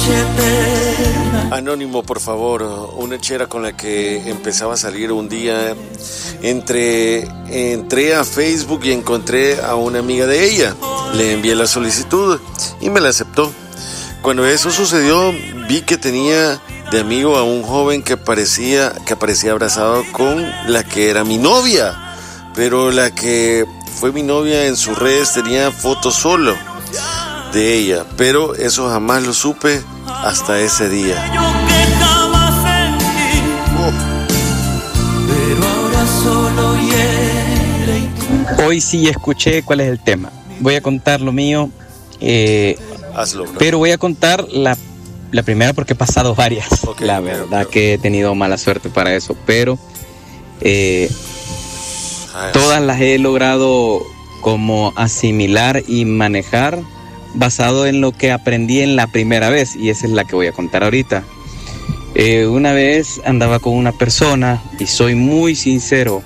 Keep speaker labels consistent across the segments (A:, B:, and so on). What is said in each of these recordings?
A: Anónimo, por favor, una chera con la que empezaba a salir un día. Entré a Facebook y encontré a una amiga de ella. Le envié la solicitud y me la aceptó. Cuando eso sucedió, vi que tenía de amigo a un joven que aparecía abrazado con la que era mi novia. Pero la que fue mi novia en sus redes tenía fotos solo de ella. Pero eso jamás lo supe hasta ese día.
B: Hoy sí escuché cuál es el tema. Voy a contar lo mío.
A: Hazlo, bro.
B: Pero voy a contar la primera porque he pasado varias.
A: Okay,
B: la verdad que he tenido mala suerte para eso. Pero todas las he logrado como asimilar y manejar basado en lo que aprendí en la primera vez. Y esa es la que voy a contar ahorita. Una vez andaba con una persona y soy muy sincero.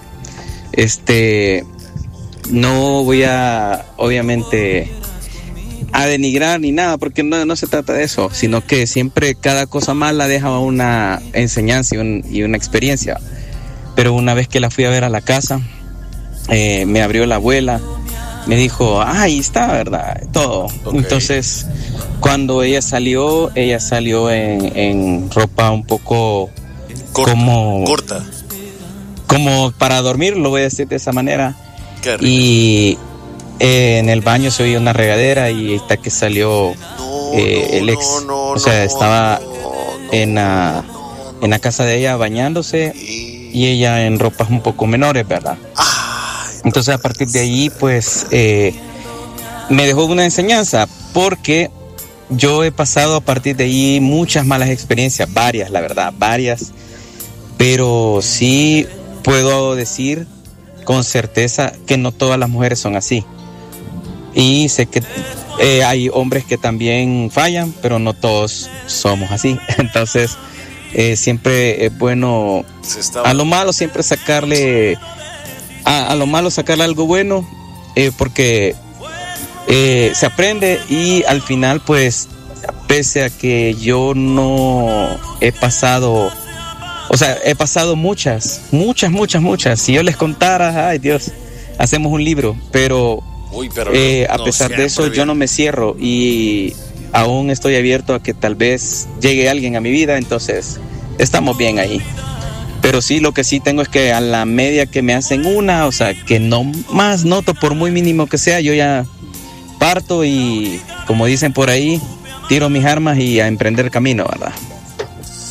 B: No voy a, obviamente, a denigrar ni nada, porque no se trata de eso, sino que siempre cada cosa mala deja una enseñanza y una experiencia. Pero una vez que la fui a ver a la casa, me abrió la abuela, me dijo, ahí está, ¿verdad? Todo. Okay. Entonces, cuando ella salió en ropa un poco corta, como para dormir, lo voy a decir de esa manera. Y en el baño se oía una regadera y hasta que salió el ex, estaba en la casa de ella bañándose y ella en ropas un poco menores, ¿verdad? Entonces a partir de ahí pues me dejó una enseñanza, porque yo he pasado a partir de ahí muchas malas experiencias, varias, la verdad, pero sí puedo decir con certeza que no todas las mujeres son así. Y sé que hay hombres que también fallan, pero no todos somos así. Entonces, siempre es bueno a lo malo siempre sacarle algo bueno, porque se aprende. Y al final, pues, pese a que yo no he pasado... O sea, he pasado muchas. Si yo les contara, ay Dios, hacemos un libro. Pero a pesar de eso, yo no me cierro y aún estoy abierto a que tal vez llegue alguien a mi vida. Entonces, estamos bien ahí. Pero sí, lo que sí tengo es que a la media que me hacen una, o sea, que no más noto, por muy mínimo que sea, yo ya parto y, como dicen por ahí, tiro mis armas y a emprender camino, ¿verdad?